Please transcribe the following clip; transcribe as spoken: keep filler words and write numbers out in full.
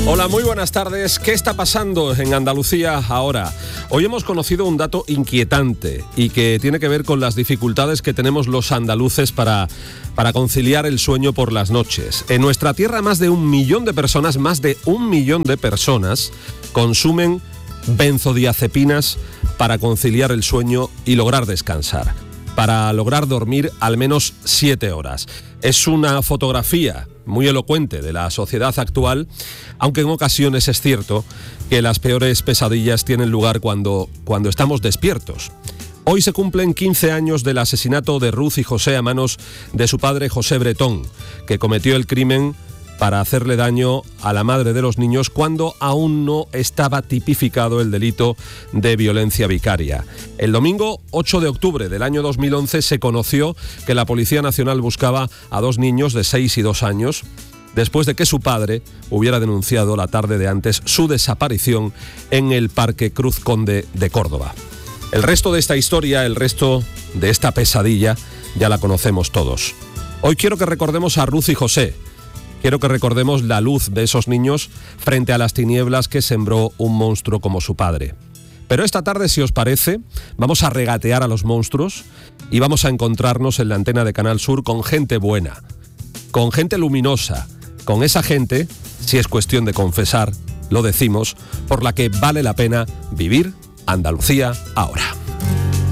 Hola, muy buenas tardes. ¿Qué está pasando en Andalucía ahora? Hoy hemos conocido un dato inquietante y que tiene que ver con las dificultades que tenemos los andaluces para, para conciliar el sueño por las noches. En nuestra tierra, más de un millón de personas, más de un millón de personas consumen benzodiazepinas para conciliar el sueño y lograr descansar, para lograr dormir al menos siete horas. Es una fotografía muy elocuente de la sociedad actual, aunque en ocasiones es cierto que las peores pesadillas tienen lugar cuando, cuando estamos despiertos. Hoy se cumplen quince años del asesinato de Ruth y José a manos de su padre José Bretón, que cometió el crimen para hacerle daño a la madre de los niños cuando aún no estaba tipificado el delito de violencia vicaria. El domingo ocho de octubre del año dos mil once se conoció que la Policía Nacional buscaba a dos niños de seis y dos años después de que su padre hubiera denunciado la tarde de antes su desaparición en el Parque Cruz Conde de Córdoba. El resto de esta historia, el resto de esta pesadilla, ya la conocemos todos. Hoy quiero que recordemos a Ruth y José. Quiero que recordemos la luz de esos niños frente a las tinieblas que sembró un monstruo como su padre. Pero esta tarde, si os parece, vamos a regatear a los monstruos y vamos a encontrarnos en la antena de Canal Sur con gente buena, con gente luminosa, con esa gente, si es cuestión de confesar, lo decimos, por la que vale la pena vivir Andalucía ahora.